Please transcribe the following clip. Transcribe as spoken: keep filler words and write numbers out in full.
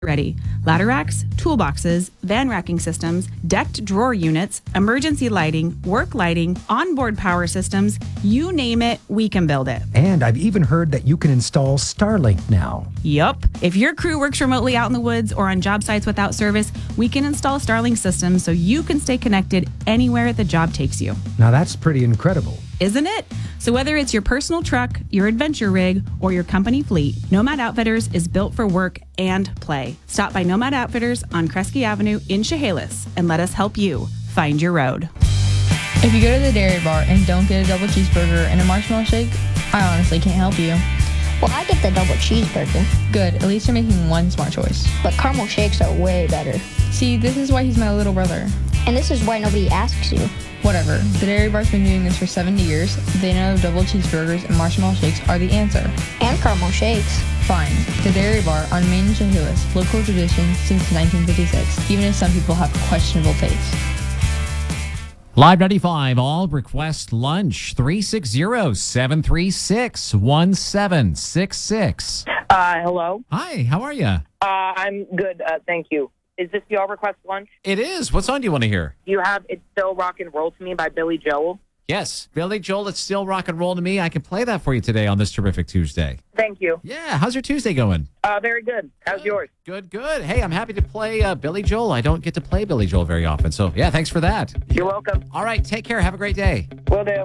ready. Ladder racks, toolboxes, van racking systems, decked drawer units, emergency lighting, work lighting, onboard power systems, you name it, we can build it. And I've even heard that you can install Starlink now. Yup. If your crew works remotely out in the woods or on job sites without service, we can install Starlink systems so you can stay connected anywhere the job takes you. Now that's pretty incredible. Isn't it? So whether it's your personal truck, your adventure rig, or your company fleet, Nomad Outfitters is built for work and play. Stop by Nomad Outfitters on Kresge Avenue in Chehalis and let us help you find your road. If you go to the dairy bar and don't get a double cheeseburger and a marshmallow shake, I honestly can't help you. Well, I get the double cheeseburger. Good, at least you're making one smart choice. But caramel shakes are way better. See, this is why he's my little brother. And this is why nobody asks you. Whatever. The Dairy Bar's been doing this for seventy years. They know double cheeseburgers and marshmallow shakes are the answer. And caramel shakes. Fine. The Dairy Bar on Main and Chehalis. Local tradition since nineteen fifty-six, even if some people have questionable taste. Live ninety-five, all request lunch, three six zero, seven three six, one seven six six. Uh, hello. Hi, how are you? Uh, I'm good, uh, thank you. Is this the All Request Lunch? It is. What song do you want to hear? Do you have It's Still Rock and Roll to Me by Billy Joel? Yes, Billy Joel, It's Still Rock and Roll to Me. I can play that for you today on this terrific Tuesday. Thank you. Yeah, how's your Tuesday going? Uh, very good. How's Good. yours? Good, good. Hey, I'm happy to play uh, Billy Joel. I don't get to play Billy Joel very often, so yeah, thanks for that. You're welcome. All right, take care. Have a great day. Will do.